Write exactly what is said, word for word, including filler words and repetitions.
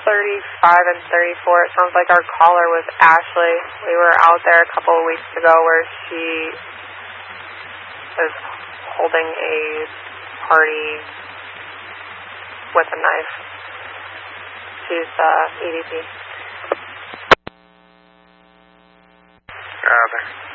thirty-five and thirty-four. It sounds like our caller was Ashley. We were out there a couple of weeks ago where she was holding a party with a knife. She's uh, E D P. Roger.